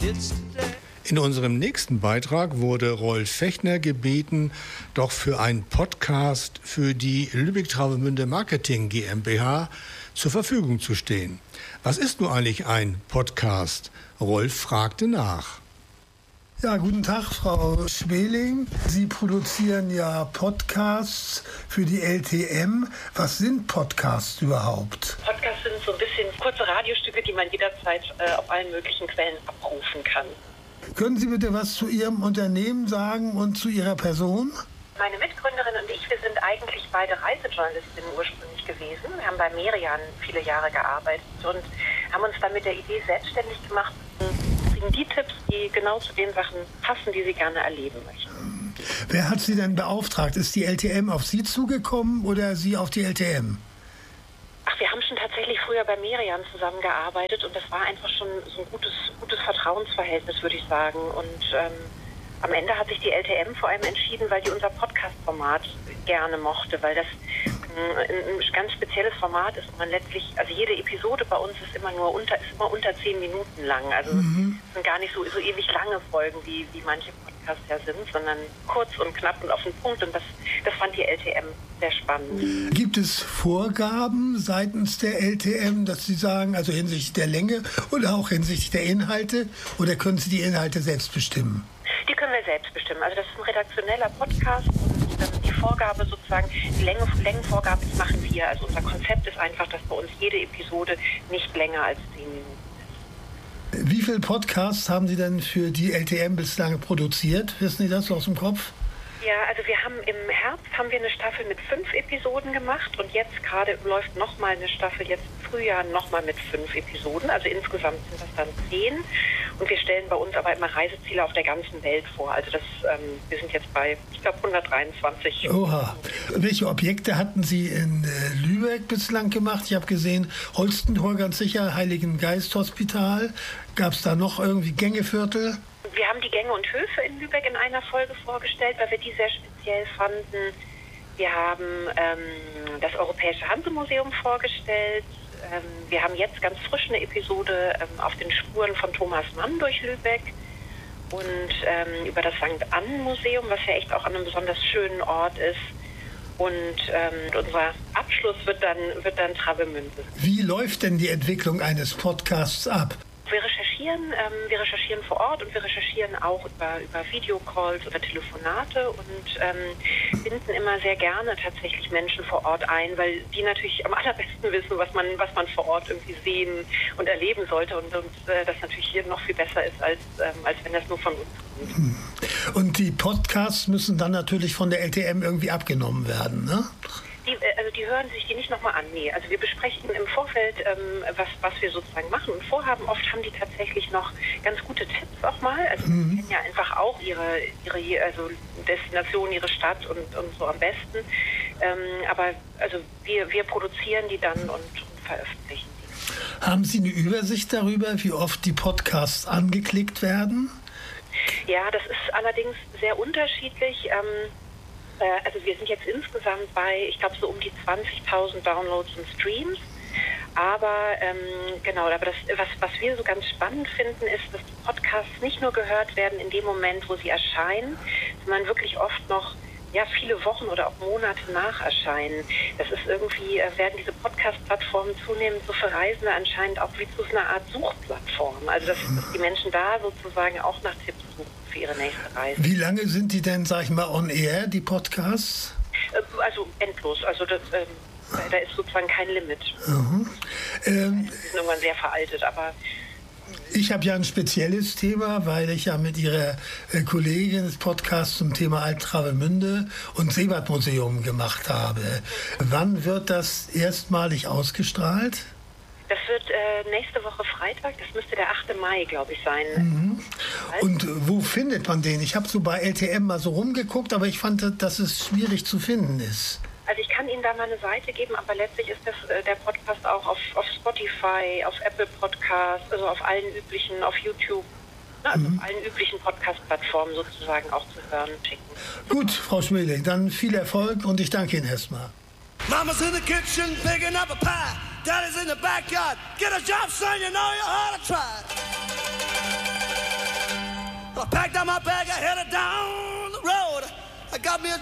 In unserem nächsten Beitrag wurde Rolf Fechner gebeten, doch für einen Podcast für die Lübeck-Travemünde Marketing GmbH zur Verfügung zu stehen. Was ist nun eigentlich ein Podcast? Rolf fragte nach. Ja, guten Tag, Frau Schmeling. Sie produzieren ja Podcasts für die LTM. Was sind Podcasts überhaupt? Podcasts sind so ein bisschen kurze Radiostücke, die man jederzeit auf allen möglichen Quellen abrufen kann. Können Sie bitte was zu Ihrem Unternehmen sagen und zu Ihrer Person? Meine Mitgründerin und ich, wir sind eigentlich beide Reisejournalistinnen ursprünglich gewesen. Wir haben bei Merian viele Jahre gearbeitet und haben uns dann mit der Idee selbstständig gemacht und kriegen die Tipps, die genau zu den Sachen passen, die Sie gerne erleben möchten. Wer hat Sie denn beauftragt? Ist die LTM auf Sie zugekommen oder Sie auf die LTM? Ach, wir haben schon tatsächlich früher bei Merian zusammengearbeitet und das war einfach schon so ein gutes Vertrauensverhältnis, würde ich sagen. Und am Ende hat sich die LTM vor allem entschieden, weil die unser Podcast-Format gerne mochte, weil das ein ganz spezielles Format ist und man letztlich, also jede Episode bei uns ist immer unter 10 Minuten lang. Also es sind gar nicht so ewig lange Folgen, wie manche Podcasts ja sind, sondern kurz und knapp und auf den Punkt und das fand die LTM sehr spannend. Gibt es Vorgaben seitens der LTM, dass Sie sagen, also hinsichtlich der Länge oder auch hinsichtlich der Inhalte, oder können Sie die Inhalte selbst bestimmen? Die können wir selbst bestimmen. Also das ist ein redaktioneller Podcast und die Vorgabe sozusagen, die Längenvorgabe, das machen wir. Also unser Konzept ist einfach, dass bei uns jede Episode nicht länger als 10 Minuten ist. Wie viele Podcasts haben Sie denn für die LTM bislang produziert? Wissen Sie das aus dem Kopf? Ja, also wir haben im Herbst eine Staffel mit 5 Episoden gemacht und jetzt gerade läuft nochmal eine Staffel, jetzt im Frühjahr nochmal mit 5 Episoden. Also insgesamt sind das dann 10 und wir stellen bei uns aber immer Reiseziele auf der ganzen Welt vor. Also wir sind jetzt bei, ich glaube, 123. Oha. Welche Objekte hatten Sie in Lübeck bislang gemacht? Ich habe gesehen, Holstentor ganz sicher, Heiligengeist-Hospital. Gab es da noch irgendwie Gängeviertel? Wir haben die Gänge und Höfe in Lübeck in einer Folge vorgestellt, weil wir die sehr speziell fanden. Wir haben das Europäische Hansemuseum vorgestellt. Wir haben jetzt ganz frisch eine Episode auf den Spuren von Thomas Mann durch Lübeck und über das St. Annen-Museum, was ja echt auch an einem besonders schönen Ort ist. Und unser Abschluss wird dann Travemünde. Wie läuft denn die Entwicklung eines Podcasts ab? Wir recherchieren vor Ort und wir recherchieren auch über Videocalls oder Telefonate und binden immer sehr gerne tatsächlich Menschen vor Ort ein, weil die natürlich am allerbesten wissen, was man vor Ort irgendwie sehen und erleben sollte und das natürlich hier noch viel besser ist, als wenn das nur von uns kommt. Und die Podcasts müssen dann natürlich von der LTM irgendwie abgenommen werden, ne? Die hören sich die nicht nochmal an. Nee, also wir besprechen im Vorfeld, was wir sozusagen machen und vorhaben. Oft haben die tatsächlich noch ganz gute Tipps auch mal. Also die kennen ja einfach auch ihre Destination, ihre Stadt und so am besten. Aber also wir produzieren die dann und veröffentlichen die. Haben Sie eine Übersicht darüber, wie oft die Podcasts angeklickt werden? Ja, das ist allerdings sehr unterschiedlich. Also wir sind jetzt insgesamt bei, ich glaube, so um die 20.000 Downloads und Streams. Aber aber was wir so ganz spannend finden, ist, dass die Podcasts nicht nur gehört werden in dem Moment, wo sie erscheinen, sondern wirklich oft noch viele Wochen oder auch Monate nach erscheinen. Das ist irgendwie, werden diese Podcast-Plattformen zunehmend so für Reisende anscheinend auch wie zu so einer Art Suchplattform. Also dass die Menschen da sozusagen auch nach Tipps suchen für ihre nächste Reise. Wie lange sind die denn, sag ich mal, on air, die Podcasts? Also endlos. Also da ist sozusagen kein Limit. Die sind irgendwann sehr veraltet, aber ich habe ja ein spezielles Thema, weil ich ja mit Ihrer Kollegin das Podcast zum Thema Alt-Travemünde und Seebadmuseum gemacht habe. Wann wird das erstmalig ausgestrahlt? Das wird nächste Woche Freitag, das müsste der 8. Mai, glaube ich, sein. Und wo findet man den? Ich habe so bei LTM mal so rumgeguckt, aber ich fand, dass es schwierig zu finden ist. Also ich kann Ihnen da mal eine Seite geben, aber letztlich ist der Podcast auch auf Spotify, auf Apple Podcasts, also auf allen üblichen, auf YouTube, also auf allen üblichen Podcast-Plattformen sozusagen auch zu hören schicken. Gut, Frau Schmeling, dann viel Erfolg und ich danke Ihnen erstmal. Mama's in the kitchen picking up a pie. Daddy's in the backyard. Get a job, son, you know you ought to try. packed up my bag, I headed down the road. I got me a